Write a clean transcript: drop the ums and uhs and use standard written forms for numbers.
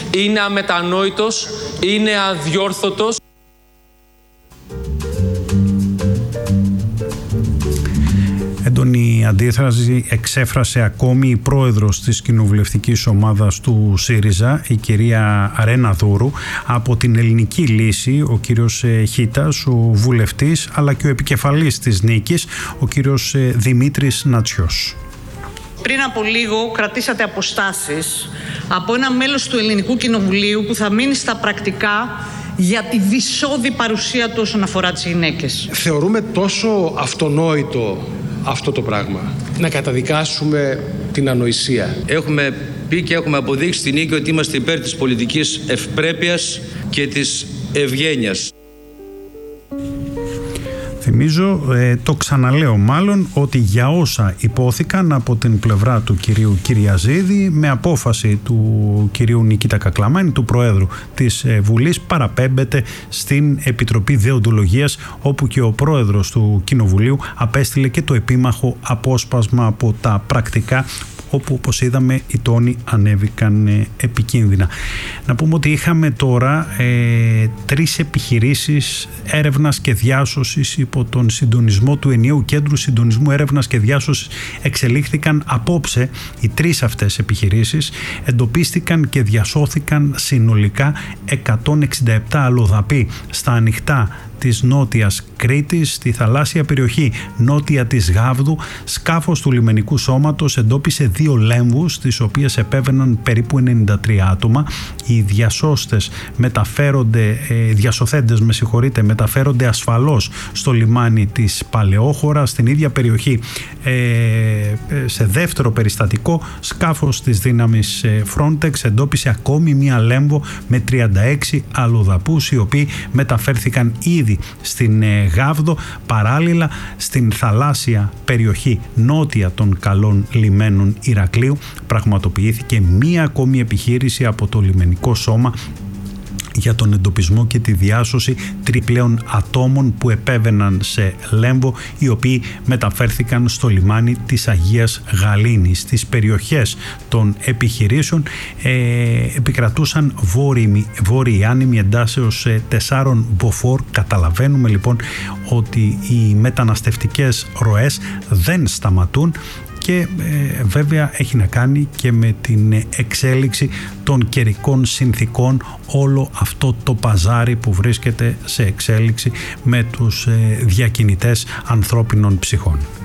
είναι αμετανόητος, είναι αδιόρθωτος. Έντονη αντίδραση εξέφρασε ακόμη η πρόεδρος της κοινοβουλευτικής ομάδας του ΣΥΡΙΖΑ, η κυρία Ρένα Δούρου. Από την Ελληνική Λύση, ο κύριος Χίτας, ο βουλευτής, αλλά και ο επικεφαλής της Νίκης, ο κύριος Δημήτρης Νατσιός. Πριν από λίγο κρατήσατε αποστάσεις από ένα μέλος του Ελληνικού Κοινοβουλίου που θα μείνει στα πρακτικά για τη δυσόδη παρουσία του όσον αφορά τις γυναίκες. Θεωρούμε τόσο αυτονόητο αυτό το πράγμα, να καταδικάσουμε την ανοησία. Έχουμε πει και έχουμε αποδείξει στην Νίκη ότι είμαστε υπέρ της πολιτικής ευπρέπειας και της ευγένειας. Θυμίζω, το ξαναλέω μάλλον, ότι για όσα υπόθηκαν από την πλευρά του κυρίου Κυριαζίδη, με απόφαση του κυρίου Νικήτα Κακλαμάνη, του Προέδρου της Βουλής, παραπέμπεται στην Επιτροπή Δεοντολογίας, όπου και ο Πρόεδρος του Κοινοβουλίου απέστειλε και το επίμαχο απόσπασμα από τα πρακτικά, όπου όπως είδαμε οι τόνοι ανέβηκαν επικίνδυνα. Να πούμε ότι είχαμε τώρα 3 επιχειρήσεις έρευνας και διάσωσης υπό τον συντονισμό του Ενιαίου Κέντρου Συντονισμού Έρευνας και Διάσωσης. Εξελίχθηκαν απόψε οι 3 αυτές επιχειρήσεις, εντοπίστηκαν και διασώθηκαν συνολικά 167 αλλοδαποί στα ανοιχτά της Νότιας Κρήτης, στη θαλάσσια περιοχή νότια της Γάβδου. Σκάφος του λιμενικού σώματος εντόπισε 2 λέμβους, τις οποίες επέβαιναν περίπου 93 άτομα. Οι διασωθέντες μεταφέρονται ασφαλώς στο λιμάνι της Παλαιόχωρας. Στην ίδια περιοχή, σε δεύτερο περιστατικό, σκάφος της δύναμης Frontex εντόπισε ακόμη μία λέμβο με 36 αλλοδαπούς, οι οποίοι μεταφέρθηκαν ήδη στην Γάβδο. Παράλληλα, στην θαλάσσια περιοχή νότια των καλών λιμένων Ηρακλείου πραγματοποιήθηκε μία ακόμη επιχείρηση από το λιμενικό σώμα για τον εντοπισμό και τη διάσωση 3 πλέον ατόμων που επέβαιναν σε λέμβο, οι οποίοι μεταφέρθηκαν στο λιμάνι της Αγίας Γαλήνης. Στις περιοχές των επιχειρήσεων επικρατούσαν βόρειοι άνεμοι εντάσεως 4 μποφόρ. Καταλαβαίνουμε λοιπόν ότι οι μεταναστευτικές ροές δεν σταματούν, και βέβαια έχει να κάνει και με την εξέλιξη των καιρικών συνθήκων, όλο αυτό το παζάρι που βρίσκεται σε εξέλιξη με τους διακινητές ανθρώπινων ψυχών.